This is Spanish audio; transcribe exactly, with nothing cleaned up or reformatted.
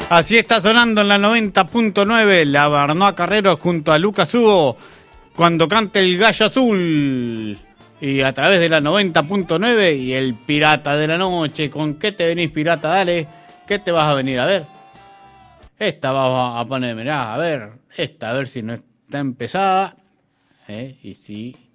Así está sonando en la noventa punto nueve la Barnoa Carrero junto a Lucas Hugo cuando cante el gallo azul. Y a través de la noventa punto nueve y el pirata de la noche. ¿Con qué te venís, pirata? Dale, ¿qué te vas a venir a ver? Esta vamos a poner, mirá, a ver, esta, a ver si no está empezada. ¿Eh? Y si...